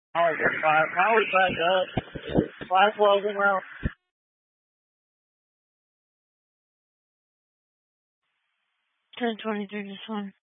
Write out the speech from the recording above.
Always fire. Always back up. Flash closing round. 10:23 this one.